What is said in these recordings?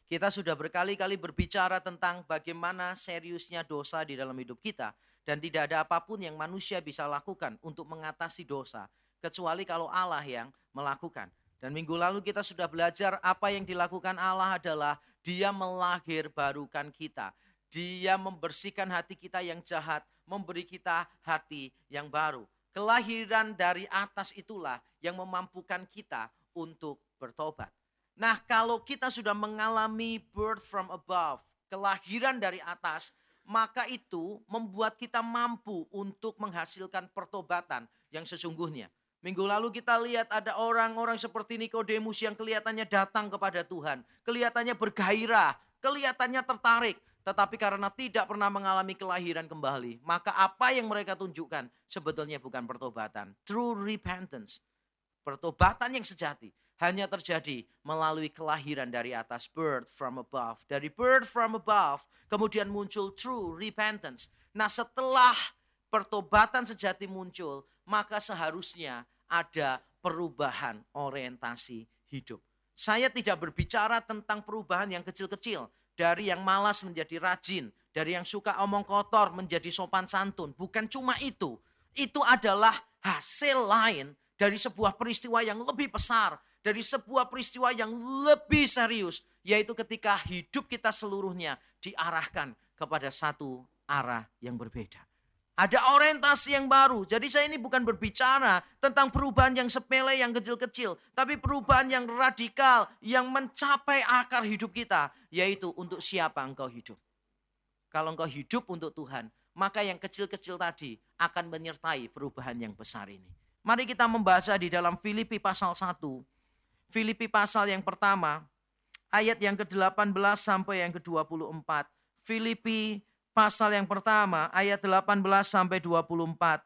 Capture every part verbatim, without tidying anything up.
Kita sudah berkali-kali berbicara tentang bagaimana seriusnya dosa di dalam hidup kita. Dan tidak ada apapun yang manusia bisa lakukan untuk mengatasi dosa. Kecuali kalau Allah yang melakukan. Dan minggu lalu kita sudah belajar apa yang dilakukan Allah adalah Dia melahirbarukan kita. Dia membersihkan hati kita yang jahat, memberi kita hati yang baru. Kelahiran dari atas itulah yang memampukan kita untuk bertobat. Nah, kalau kita sudah mengalami birth from above, kelahiran dari atas, maka itu membuat kita mampu untuk menghasilkan pertobatan yang sesungguhnya. Minggu lalu kita lihat ada orang-orang seperti Nikodemus yang kelihatannya datang kepada Tuhan, kelihatannya bergairah, kelihatannya tertarik, tetapi karena tidak pernah mengalami kelahiran kembali, maka apa yang mereka tunjukkan sebetulnya bukan pertobatan, true repentance. Pertobatan yang sejati hanya terjadi melalui kelahiran dari atas, birth from above. Dari birth from above, kemudian muncul true repentance. Nah, setelah pertobatan sejati muncul, maka seharusnya ada perubahan orientasi hidup. Saya tidak berbicara tentang perubahan yang kecil-kecil, dari yang malas menjadi rajin, dari yang suka omong kotor menjadi sopan santun. Bukan cuma itu, itu adalah hasil lain dari sebuah peristiwa yang lebih besar, dari sebuah peristiwa yang lebih serius, yaitu ketika hidup kita seluruhnya diarahkan kepada satu arah yang berbeda. Ada orientasi yang baru. Jadi saya ini bukan berbicara tentang perubahan yang sepele, yang kecil-kecil, tapi perubahan yang radikal, yang mencapai akar hidup kita, yaitu untuk siapa engkau hidup. Kalau engkau hidup untuk Tuhan, maka yang kecil-kecil tadi akan menyertai perubahan yang besar ini. Mari kita membaca di dalam Filipi pasal satu. Filipi pasal yang pertama, ayat yang ke delapan belas sampai yang ke dua puluh empat. Filipi pasal yang pertama, ayat delapan belas sampai dua puluh empat.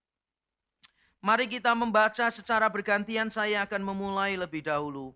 Mari kita membaca secara bergantian, saya akan memulai lebih dahulu.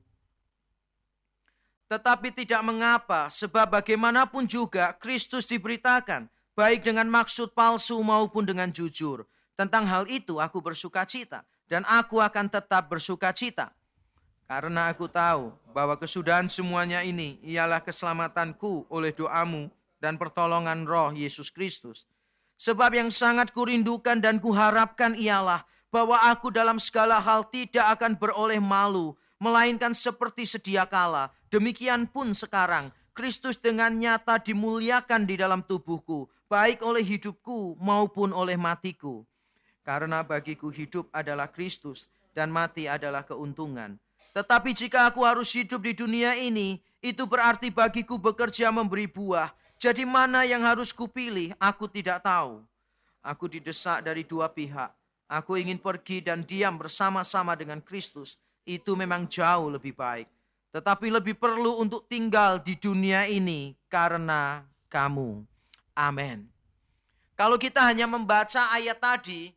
Tetapi tidak mengapa, sebab bagaimanapun juga Kristus diberitakan, baik dengan maksud palsu maupun dengan jujur. Tentang hal itu aku bersuka cita, dan aku akan tetap bersuka cita. Karena aku tahu bahwa kesudahan semuanya ini ialah keselamatanku oleh doamu dan pertolongan Roh Yesus Kristus. Sebab yang sangat kurindukan dan kuharapkan ialah bahwa aku dalam segala hal tidak akan beroleh malu, melainkan seperti sedia kala. Demikian pun sekarang, Kristus dengan nyata dimuliakan di dalam tubuhku, baik oleh hidupku maupun oleh matiku. Karena bagiku hidup adalah Kristus dan mati adalah keuntungan. Tetapi jika aku harus hidup di dunia ini, itu berarti bagiku bekerja memberi buah. Jadi mana yang harus kupilih, aku tidak tahu. Aku didesak dari dua pihak. Aku ingin pergi dan diam bersama-sama dengan Kristus. Itu memang jauh lebih baik. Tetapi lebih perlu untuk tinggal di dunia ini karena kamu. Amin. Kalau kita hanya membaca ayat tadi,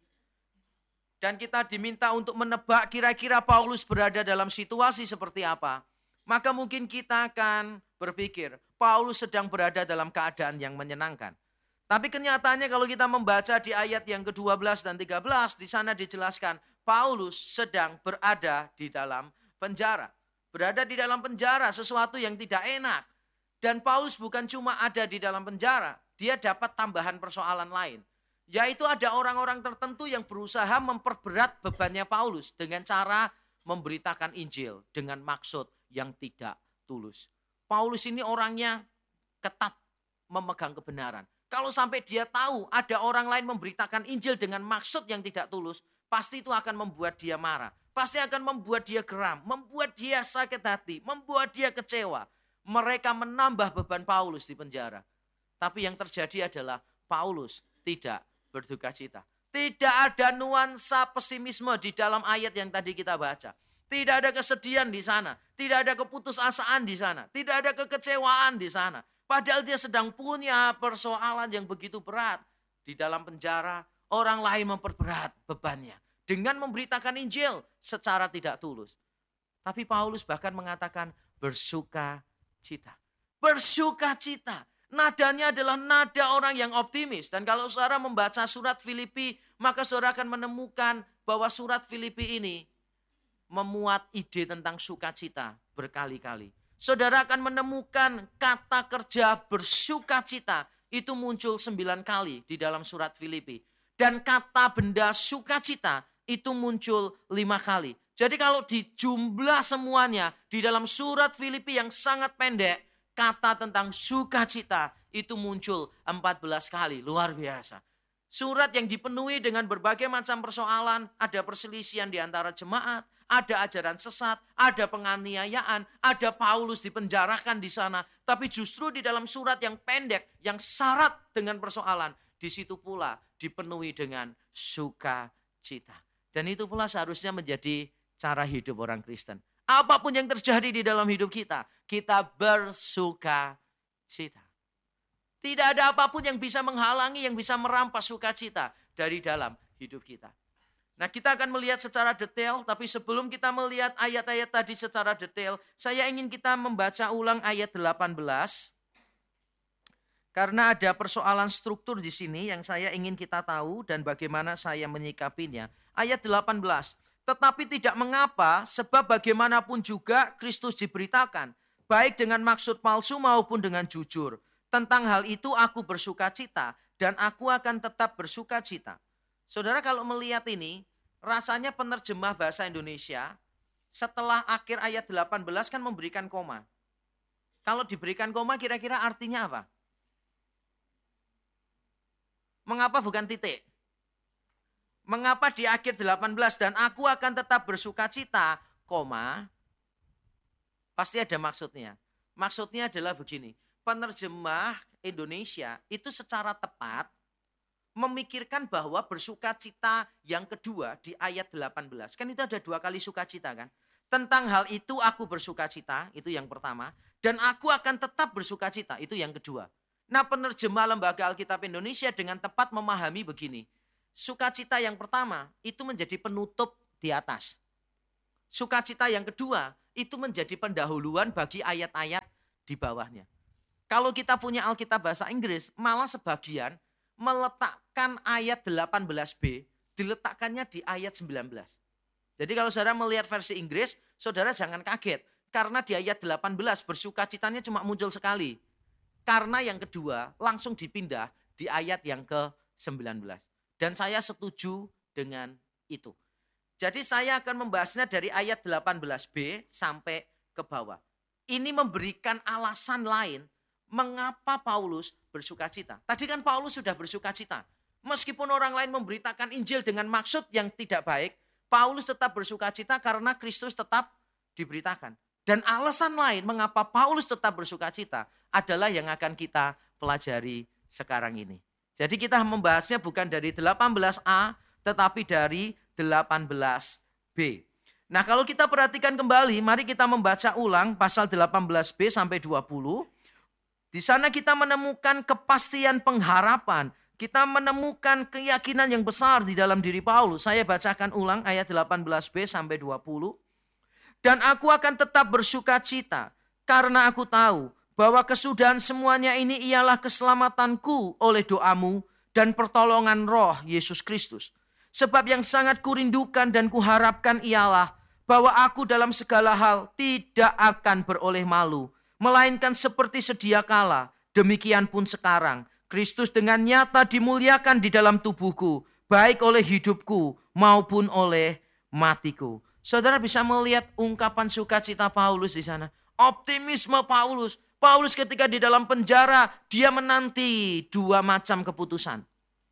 dan kita diminta untuk menebak kira-kira Paulus berada dalam situasi seperti apa, maka mungkin kita akan berpikir Paulus sedang berada dalam keadaan yang menyenangkan. Tapi kenyataannya kalau kita membaca di ayat yang ke dua belas dan tiga belas, di sana dijelaskan Paulus sedang berada di dalam penjara. Berada di dalam penjara, sesuatu yang tidak enak. Dan Paulus bukan cuma ada di dalam penjara, dia dapat tambahan persoalan lain. Yaitu ada orang-orang tertentu yang berusaha memperberat bebannya Paulus dengan cara memberitakan Injil dengan maksud yang tidak tulus. Paulus ini orangnya ketat memegang kebenaran. Kalau sampai dia tahu ada orang lain memberitakan Injil dengan maksud yang tidak tulus, pasti itu akan membuat dia marah. Pasti akan membuat dia geram, membuat dia sakit hati, membuat dia kecewa. Mereka menambah beban Paulus di penjara. Tapi yang terjadi adalah Paulus tidak berduka cita. Tidak ada nuansa pesimisme di dalam ayat yang tadi kita baca. Tidak ada kesedihan di sana. Tidak ada keputusasaan di sana. Tidak ada kekecewaan di sana. Padahal dia sedang punya persoalan yang begitu berat. Di dalam penjara, orang lain memperberat bebannya dengan memberitakan Injil secara tidak tulus. Tapi Paulus bahkan mengatakan bersuka cita. Bersuka cita. Nadanya adalah nada orang yang optimis. Dan kalau saudara membaca surat Filipi, maka saudara akan menemukan bahwa surat Filipi ini memuat ide tentang sukacita berkali-kali. saudara akan menemukan kata kerja bersukacita itu muncul sembilan kali di dalam surat Filipi. Dan kata benda sukacita itu muncul lima kali. Jadi kalau dijumlah semuanya di dalam surat Filipi yang sangat pendek, kata tentang sukacita itu muncul empat belas kali. Luar biasa. Surat yang dipenuhi dengan berbagai macam persoalan, ada perselisihan di antara jemaat, ada ajaran sesat, ada penganiayaan, ada Paulus dipenjarakan di sana. Tapi justru di dalam surat yang pendek, yang syarat dengan persoalan, di situ pula dipenuhi dengan sukacita. Dan itu pula seharusnya menjadi cara hidup orang Kristen. Apapun yang terjadi di dalam hidup kita, kita bersukacita. Tidak ada apapun yang bisa menghalangi, yang bisa merampas sukacita dari dalam hidup kita. Nah, kita akan melihat secara detail, tapi sebelum kita melihat ayat-ayat tadi secara detail, saya ingin kita membaca ulang ayat delapan belas. Karena ada persoalan struktur di sini yang saya ingin kita tahu dan bagaimana saya menyikapinya. Ayat delapan belas. Tetapi tidak mengapa, sebab bagaimanapun juga Kristus diberitakan, baik dengan maksud palsu maupun dengan jujur. Tentang hal itu aku bersukacita dan aku akan tetap bersukacita. Saudara, kalau melihat ini, rasanya penerjemah bahasa Indonesia setelah akhir ayat delapan belas kan memberikan koma. Kalau diberikan koma kira-kira artinya apa? Mengapa bukan titik? Mengapa di akhir delapan belas dan aku akan tetap bersukacita, koma, pasti ada maksudnya. Maksudnya adalah begini. Penerjemah Indonesia itu secara tepat memikirkan bahwa bersukacita yang kedua di ayat delapan belas. Kan itu ada dua kali sukacita kan. Tentang hal itu aku bersukacita, itu yang pertama. Dan aku akan tetap bersukacita, itu yang kedua. Nah, penerjemah Lembaga Alkitab Indonesia dengan tepat memahami begini. Sukacita yang pertama itu menjadi penutup di atas. Sukacita yang kedua itu menjadi pendahuluan bagi ayat-ayat di bawahnya. Kalau kita punya Alkitab bahasa Inggris, malah sebagian meletakkan ayat delapan belas b, diletakkannya di ayat sembilan belas. Jadi kalau saudara melihat versi Inggris, saudara jangan kaget. Karena di ayat delapan belas bersukacitanya cuma muncul sekali. Karena yang kedua langsung dipindah di ayat yang ke sembilan belas. Dan saya setuju dengan itu. Jadi saya akan membahasnya dari ayat delapan belas b sampai ke bawah. Ini memberikan alasan lain mengapa Paulus bersukacita. Tadi kan Paulus sudah bersukacita. Meskipun orang lain memberitakan Injil dengan maksud yang tidak baik, Paulus tetap bersukacita karena Kristus tetap diberitakan. Dan alasan lain mengapa Paulus tetap bersukacita adalah yang akan kita pelajari sekarang ini. Jadi kita membahasnya bukan dari delapan belas a tetapi dari delapan belas b. Nah, kalau kita perhatikan kembali, mari kita membaca ulang pasal delapan belas b sampai dua puluh. Di sana kita menemukan kepastian pengharapan. Kita menemukan keyakinan yang besar di dalam diri Paulus. Saya bacakan ulang ayat delapan belas b sampai dua puluh. Dan aku akan tetap bersukacita karena aku tahu bahwa kesudahan semuanya ini ialah keselamatanku oleh doamu dan pertolongan roh Yesus Kristus. Sebab yang sangat kurindukan dan kuharapkan ialah bahwa aku dalam segala hal tidak akan beroleh malu, melainkan seperti sedia kala, demikian pun sekarang. Kristus dengan nyata dimuliakan di dalam tubuhku, baik oleh hidupku maupun oleh matiku. Saudara bisa melihat ungkapan sukacita Paulus di sana. Optimisme Paulus. Paulus ketika di dalam penjara, dia menanti dua macam keputusan.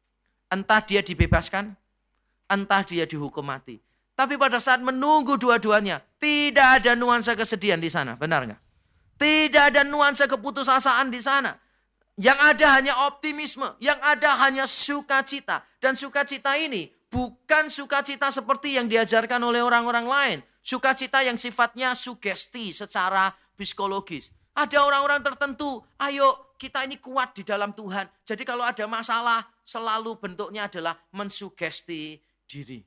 Entah dia dibebaskan, entah dia dihukum mati. Tapi pada saat menunggu dua-duanya, tidak ada nuansa kesedihan di sana. Benar nggak? Tidak ada nuansa keputusasaan di sana. Yang ada hanya optimisme, yang ada hanya sukacita. Dan sukacita ini bukan sukacita seperti yang diajarkan oleh orang-orang lain. Sukacita yang sifatnya sugesti secara psikologis. Ada orang-orang tertentu, ayo kita ini kuat di dalam Tuhan. Jadi kalau ada masalah, selalu bentuknya adalah mensugesti diri.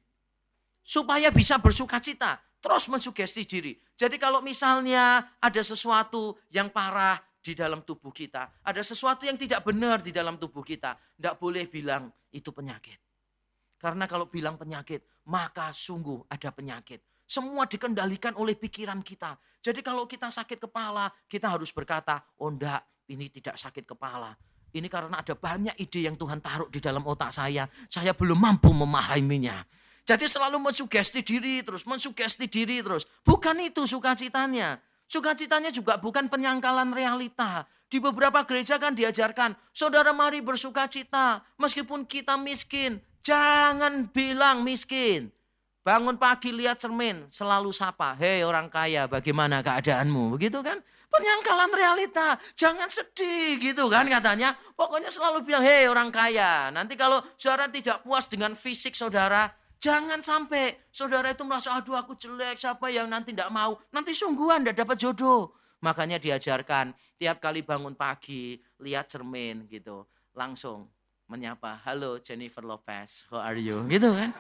Supaya bisa bersukacita, terus mensugesti diri. Jadi kalau misalnya ada sesuatu yang parah di dalam tubuh kita, ada sesuatu yang tidak benar di dalam tubuh kita, tidak boleh bilang itu penyakit. Karena kalau bilang penyakit, maka sungguh ada penyakit. Semua dikendalikan oleh pikiran kita. Jadi kalau kita sakit kepala, kita harus berkata, oh enggak, ini tidak sakit kepala. Ini karena ada banyak ide yang Tuhan taruh di dalam otak saya. Saya belum mampu memahaminya. Jadi selalu mensugesti diri terus, mensugesti diri terus. Bukan itu sukacitanya. Sukacitanya juga bukan penyangkalan realita. Di beberapa gereja kan diajarkan, saudara mari bersukacita. Meskipun kita miskin, jangan bilang miskin. Bangun pagi lihat cermin, selalu sapa. Hei orang kaya, bagaimana keadaanmu? Begitu kan? Penyangkalan realita. Jangan sedih gitu kan katanya. Pokoknya selalu bilang, hei orang kaya. Nanti kalau saudara tidak puas dengan fisik saudara, jangan sampai saudara itu merasa, aduh aku jelek, siapa yang nanti tidak mau. Nanti sungguhan tidak dapat jodoh. Makanya diajarkan, tiap kali bangun pagi, lihat cermin gitu. Langsung menyapa, halo Jennifer Lopez, how are you? Gitu kan.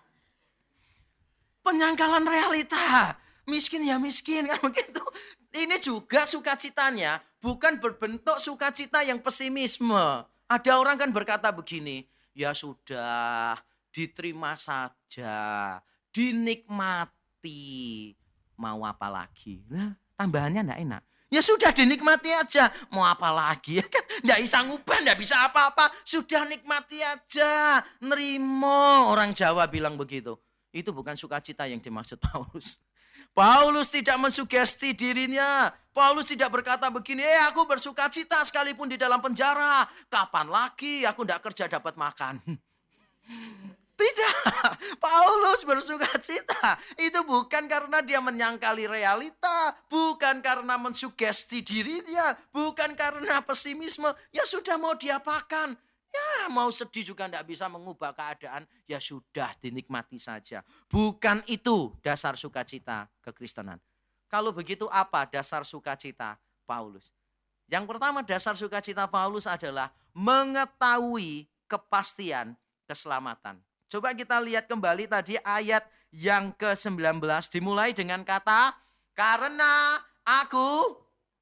Penyangkalan realita. Miskin ya miskin kan begitu. Ini juga sukacitanya bukan berbentuk sukacita yang pesimisme. Ada orang kan berkata begini, ya sudah diterima saja, dinikmati, mau apa lagi? Nah, tambahannya enggak enak. Ya sudah dinikmati aja, mau apa lagi? Ya kan enggak bisa ngubah, enggak bisa apa-apa. Sudah nikmati aja, nerimo. Orang Jawa bilang begitu. Itu bukan sukacita yang dimaksud Paulus. Paulus tidak mensugesti dirinya. Paulus tidak berkata begini, eh aku bersukacita sekalipun di dalam penjara. Kapan lagi aku tidak kerja dapat makan. Tidak. Paulus bersukacita. Itu bukan karena dia menyangkali realita. Bukan karena mensugesti dirinya. Bukan karena pesimisme. Ya sudah mau diapakan. Ya mau sedih juga tidak bisa mengubah keadaan. Ya sudah dinikmati saja. Bukan itu dasar sukacita kekristenan. Kalau begitu apa dasar sukacita Paulus? Yang pertama dasar sukacita Paulus adalah mengetahui kepastian keselamatan. Coba kita lihat kembali tadi ayat yang ke sembilan belas. Dimulai dengan kata karena aku.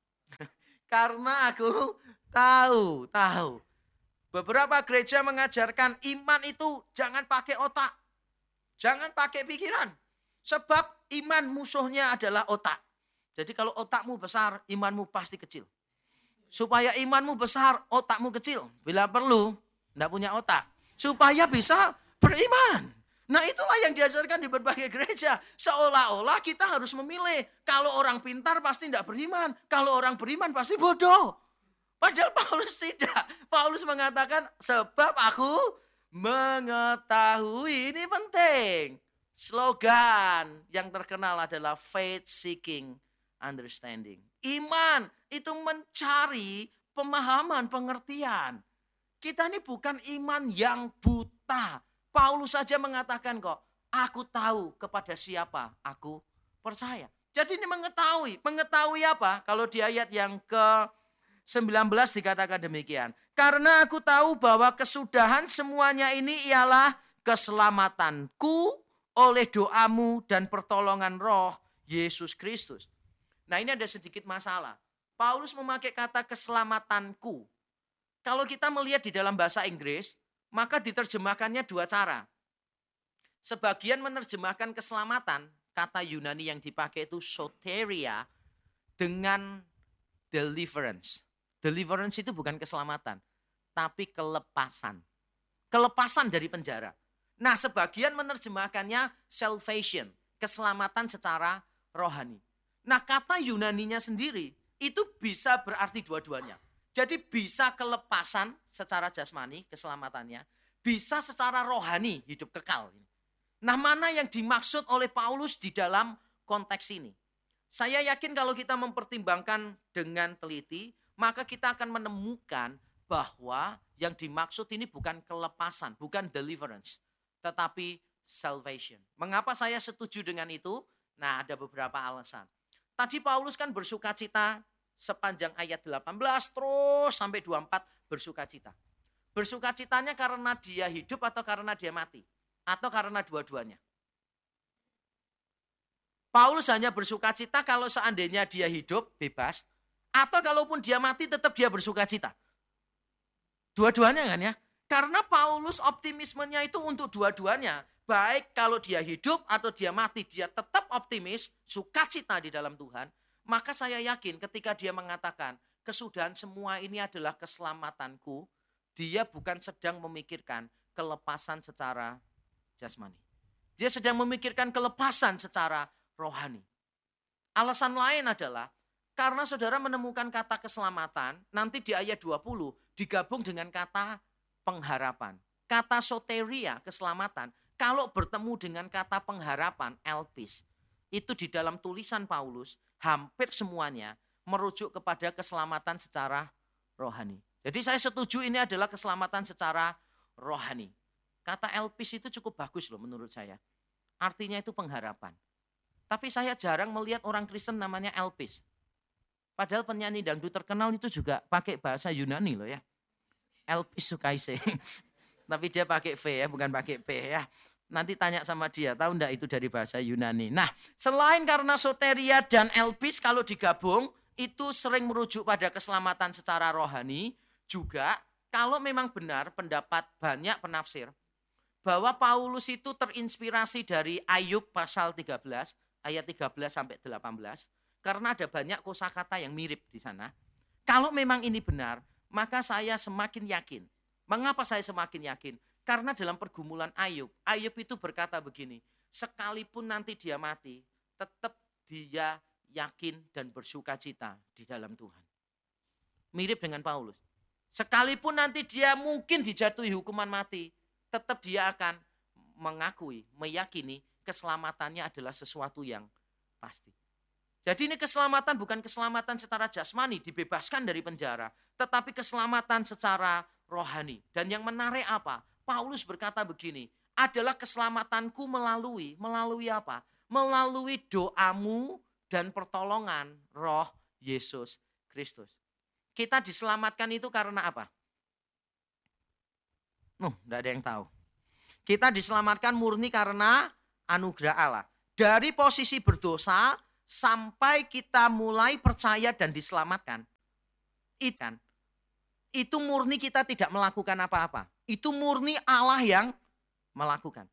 Karena aku tahu, tahu. Beberapa gereja mengajarkan iman itu jangan pakai otak. Jangan pakai pikiran. Sebab iman musuhnya adalah otak. Jadi kalau otakmu besar, imanmu pasti kecil. Supaya imanmu besar, otakmu kecil. Bila perlu, tidak punya otak. Supaya bisa beriman. Nah itulah yang diajarkan di berbagai gereja. Seolah-olah kita harus memilih. Kalau orang pintar pasti tidak beriman. Kalau orang beriman pasti bodoh. Padahal Paulus tidak. Paulus mengatakan sebab aku mengetahui. Ini penting. Slogan yang terkenal adalah faith seeking understanding. Iman itu mencari pemahaman, pengertian. Kita ini bukan iman yang buta. Paulus saja mengatakan kok, aku tahu kepada siapa aku percaya. Jadi ini mengetahui. Mengetahui apa? Kalau di ayat yang ke sembilan belas dikatakan demikian. Karena aku tahu bahwa kesudahan semuanya ini ialah keselamatanku oleh doamu dan pertolongan roh Yesus Kristus. Nah ini ada sedikit masalah. Paulus memakai kata keselamatanku. Kalau kita melihat di dalam bahasa Inggris, maka diterjemahkannya dua cara. Sebagian menerjemahkan keselamatan, kata Yunani yang dipakai itu soteria, dengan deliverance. Deliverance itu bukan keselamatan, tapi kelepasan. Kelepasan dari penjara. Nah, sebagian menerjemahkannya salvation, keselamatan secara rohani. Nah, kata Yunaninya sendiri itu bisa berarti dua-duanya. Jadi bisa kelepasan secara jasmani, keselamatannya, bisa secara rohani, hidup kekal. Nah, mana yang dimaksud oleh Paulus di dalam konteks ini? Saya yakin kalau kita mempertimbangkan dengan teliti, maka kita akan menemukan bahwa yang dimaksud ini bukan kelepasan, bukan deliverance, tetapi salvation. Mengapa saya setuju dengan itu? Nah, ada beberapa alasan. Tadi Paulus kan bersukacita sepanjang ayat delapan belas terus sampai dua puluh empat bersukacita. Bersukacitanya karena dia hidup atau karena dia mati? Atau karena dua-duanya? Paulus hanya bersukacita kalau seandainya dia hidup bebas, atau kalaupun dia mati tetap dia bersukacita. Dua-duanya kan ya? Karena Paulus optimismenya itu untuk dua-duanya. baik kalau dia hidup atau dia mati, dia tetap optimis, sukacita di dalam Tuhan, maka saya yakin ketika dia mengatakan kesudahan semua ini adalah keselamatanku, dia bukan sedang memikirkan kelepasan secara jasmani. Dia sedang memikirkan kelepasan secara rohani. Alasan lain adalah karena saudara menemukan kata keselamatan, nanti di ayat dua puluh digabung dengan kata pengharapan. Kata soteria, keselamatan, kalau bertemu dengan kata pengharapan, elpis, itu di dalam tulisan Paulus hampir semuanya merujuk kepada keselamatan secara rohani. Jadi saya setuju ini adalah keselamatan secara rohani. Kata elpis itu cukup bagus loh menurut saya. Artinya itu pengharapan. Tapi saya jarang melihat orang Kristen namanya elpis. Padahal penyanyi dangdut terkenal itu juga pakai bahasa Yunani loh ya. Elpis Sukaise. Tapi dia pakai V ya, bukan pakai P ya. Nanti tanya sama dia, tahu enggak itu dari bahasa Yunani. Nah, selain karena soteria dan elpis kalau digabung, itu sering merujuk pada keselamatan secara rohani. Juga kalau memang benar pendapat banyak penafsir, bahwa Paulus itu terinspirasi dari Ayub pasal tiga belas, ayat tiga belas sampai delapan belas. Karena ada banyak kosakata yang mirip di sana. Kalau memang ini benar, maka saya semakin yakin. Mengapa saya semakin yakin? Karena dalam pergumulan Ayub, Ayub itu berkata begini, sekalipun nanti dia mati, tetap dia yakin dan bersuka cita di dalam Tuhan. Mirip dengan Paulus. Sekalipun nanti dia mungkin dijatuhi hukuman mati, tetap dia akan mengakui, meyakini keselamatannya adalah sesuatu yang pasti. Jadi ini keselamatan bukan keselamatan secara jasmani, dibebaskan dari penjara, tetapi keselamatan secara rohani. Dan yang menarik apa? Paulus berkata begini, adalah keselamatanku melalui, melalui apa? Melalui doamu dan pertolongan Roh Yesus Kristus. Kita diselamatkan itu karena apa? Nuh, enggak ada yang tahu. Kita diselamatkan murni karena anugerah Allah. Dari posisi berdosa sampai kita mulai percaya dan diselamatkan. Itu kan, itu murni kita tidak melakukan apa-apa. Itu murni Allah yang melakukan.